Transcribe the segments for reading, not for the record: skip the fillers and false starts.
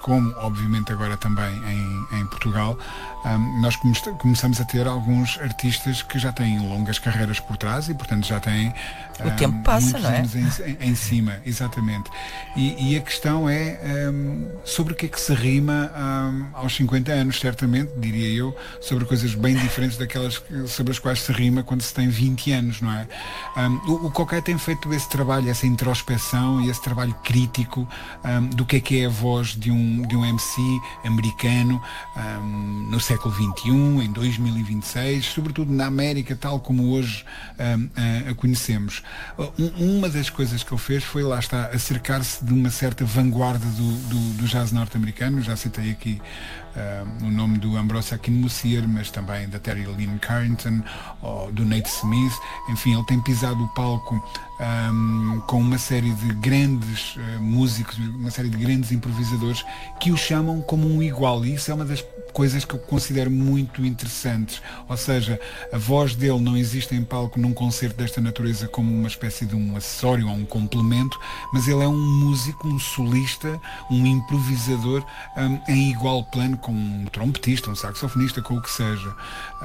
como obviamente agora também em Portugal, nós começamos a ter alguns artistas que já têm longas carreiras por trás e portanto já têm o tempo passa, não é? anos em cima, exatamente. E a questão é sobre o que é que se rima aos 50 anos, certamente, diria eu, sobre coisas bem diferentes daquelas sobre as quais se rima quando se tem 20 anos, não é? O Cocai tem feito esse trabalho, essa introspeção e esse trabalho crítico do que é a voz de um MC americano no século XXI, em 2026, sobretudo na América, tal como hoje a conhecemos. Uma das coisas que ele fez foi, lá está, acercar-se de uma certa vanguarda do jazz norte-americano. Já citei aqui o nome do Ambrose Akinmusir, mas também da Terry Lyne Carrington ou do Nate Smith. Enfim, ele tem pisado o palco com uma série de grandes músicos, uma série de grandes improvisadores que o chamam como um igual, e isso é uma das coisas que eu considero muito interessantes. Ou seja, a voz dele não existe em palco num concerto desta natureza como uma espécie de um acessório ou um complemento, mas ele é um músico, um solista, um improvisador em igual plano com um trompetista, um saxofonista, com o que seja.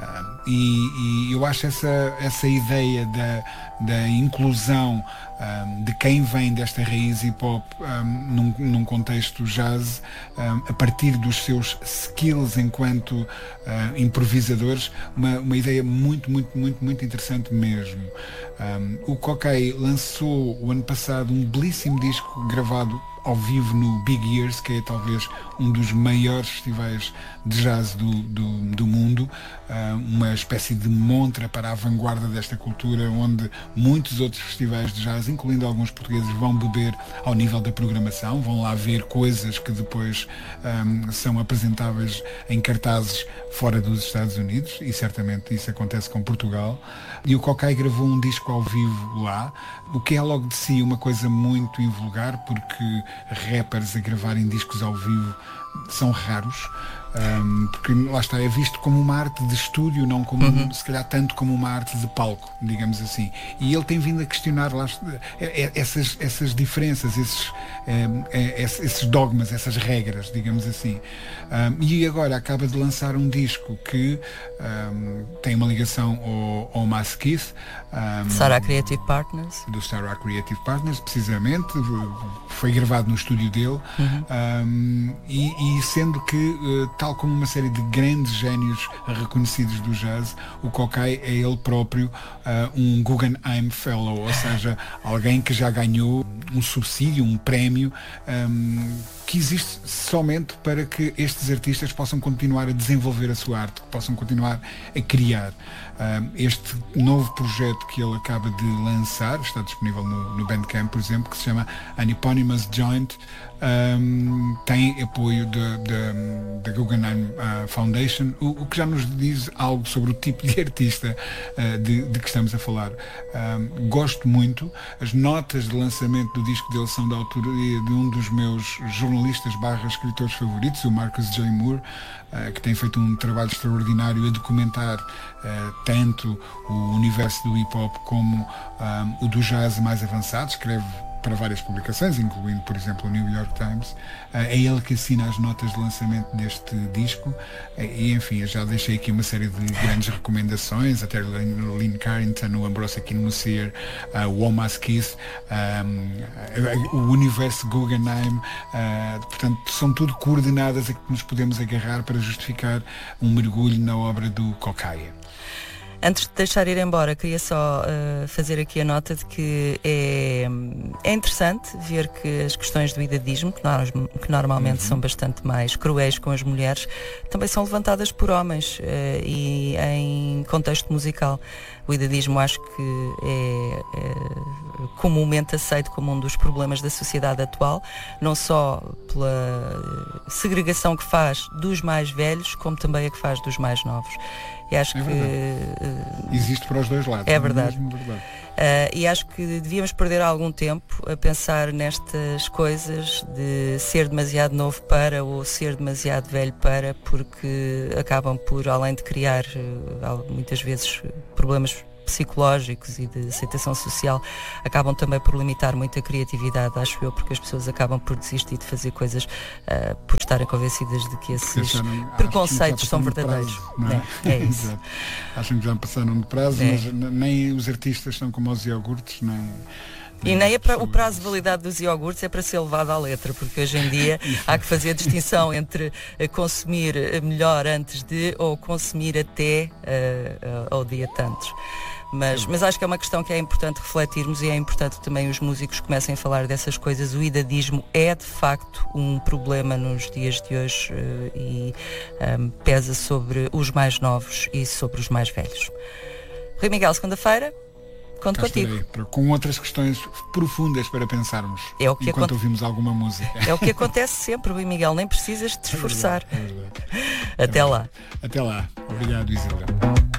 E eu acho essa ideia da inclusão de quem vem desta raiz hip-hop num contexto jazz, a partir dos seus skills enquanto improvisadores, uma ideia muito, muito, muito, muito interessante mesmo. O Cocai lançou o ano passado um belíssimo disco gravado ao vivo no Big Ears, que é talvez um dos maiores festivais de jazz do mundo, uma espécie de montra para a vanguarda desta cultura, onde muitos outros festivais de jazz, incluindo alguns portugueses, vão beber ao nível da programação, vão lá ver coisas que depois são apresentáveis em cartazes fora dos Estados Unidos, e certamente isso acontece com Portugal. E o Cocai gravou um disco ao vivo lá, o que é logo de si uma coisa muito invulgar, porque rappers a gravarem discos ao vivo são raros, porque lá está, é visto como uma arte de estúdio, não como, se calhar tanto como uma arte de palco, digamos assim. E ele tem vindo a questionar lá essas diferenças, esses dogmas, essas regras, digamos assim. E agora acaba de lançar um disco que tem uma ligação ao Mas Keith, Sarah Creative Partners. Do Sarah Creative Partners, precisamente. Foi gravado no estúdio dele. E sendo que, tal como uma série de grandes génios reconhecidos do jazz, o Cocai é ele próprio um Guggenheim Fellow, ou seja, alguém que já ganhou um subsídio, um prémio, que existe somente para que estes artistas possam continuar a desenvolver a sua arte, que possam continuar a criar. Este novo projeto que ele acaba de lançar, está disponível no Bandcamp, por exemplo, que se chama An Eponymous Joint, tem apoio da Guggenheim Foundation, o que já nos diz algo sobre o tipo de artista de que estamos a falar. Gosto muito. As notas de lançamento do disco dele são da autoria de um dos meus jornalistas / escritores favoritos, o Marcus J. Moore, que tem feito um trabalho extraordinário a documentar tanto o universo do hip-hop como o do jazz mais avançado. Escreve para várias publicações, incluindo, por exemplo, o New York Times. É ele que assina as notas de lançamento deste disco, e enfim, eu já deixei aqui uma série de grandes recomendações, até Lyne Carrington, o Ambrose Akinmusir, o Omas Keith, o universo Guggenheim, portanto, são tudo coordenadas a que nos podemos agarrar para justificar um mergulho na obra do Cocai. Antes de deixar ir embora, queria só fazer aqui a nota de que é interessante ver que as questões do idadismo, que normalmente são bastante mais cruéis com as mulheres, também são levantadas por homens e em contexto musical. O idadismo acho que é comumente aceito como um dos problemas da sociedade atual, não só pela segregação que faz dos mais velhos, como também a que faz dos mais novos. E acho que existe para os dois lados. É verdade. E acho que devíamos perder algum tempo a pensar nestas coisas de ser demasiado novo para ou ser demasiado velho para, porque acabam por, além de criar muitas vezes problemas psicológicos e de aceitação social acabam também por limitar muito a criatividade, acho eu, porque as pessoas acabam por desistir de fazer coisas por estarem convencidas de que esses preconceitos são verdadeiros. Prazo, é isso. Acham que já passaram de prazo, mas nem os artistas são como os iogurtes, e nem o prazo de validade dos iogurtes é para ser levado à letra, porque hoje em dia há que fazer a distinção entre consumir melhor antes de ou consumir até ao dia tantos. Mas acho que é uma questão que é importante refletirmos, e é importante também os músicos comecem a falar dessas coisas. O idadismo é de facto um problema nos dias de hoje e pesa sobre os mais novos e sobre os mais velhos. Rui Miguel, segunda-feira conto contigo. Com outras questões profundas para pensarmos enquanto ouvimos alguma música. É o que acontece sempre, Rui Miguel, nem precisas te esforçar. É verdade. Até lá. Até lá. Obrigado, Isilda.